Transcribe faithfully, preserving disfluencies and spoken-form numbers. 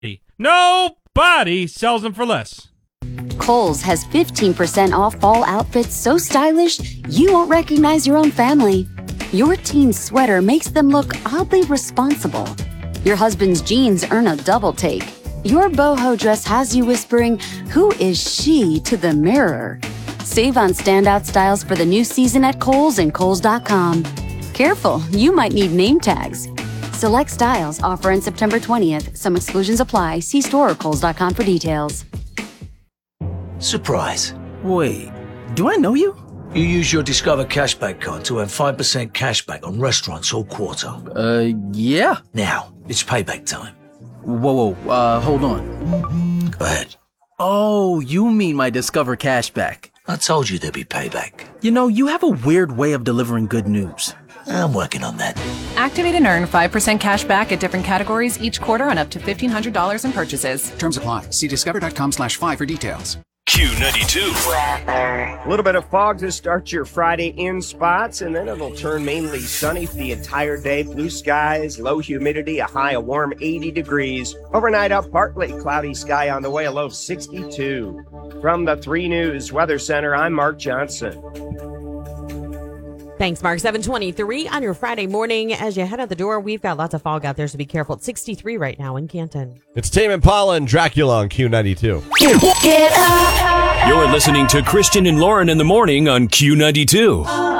Nobody sells them for less. Kohl's has fifteen percent off fall outfits so stylish you won't recognize your own family. Your teen's sweater makes them look oddly responsible. Your husband's jeans earn a double take. Your boho dress has you whispering, "Who is she?" to the mirror. Save on standout styles for the new season at Kohl's and Kohl's dot com. Careful, you might need name tags. Select styles offer on September twentieth. Some exclusions apply. See store or Kohl's dot com for details. Surprise. Wait, do I know you? You use your Discover Cashback card to earn five percent cashback on restaurants all quarter. Uh, yeah. Now, it's payback time. Whoa, whoa, uh, hold on. Go ahead. Oh, you mean my Discover Cashback. I told you there'd be payback. You know, you have a weird way of delivering good news. I'm working on that. Activate and earn five percent cash back at different categories each quarter on up to fifteen hundred dollars in purchases. Terms apply. See discover.com slash five for details. Q ninety-two. A little bit of fog to start your Friday in spots, and then it'll turn mainly sunny for the entire day. Blue skies, low humidity, a high of warm eighty degrees. Overnight up, partly cloudy sky on the way, a low of sixty-two. From the three News Weather Center, I'm Mark Johnson. Thanks, Mark. seven twenty-three on your Friday morning. As you head out the door, we've got lots of fog out there, so be careful. It's sixty-three right now in Canton. It's Tame Impala and Dracula on Q ninety-two. You're listening to Christian and Lauren in the morning on Q ninety-two.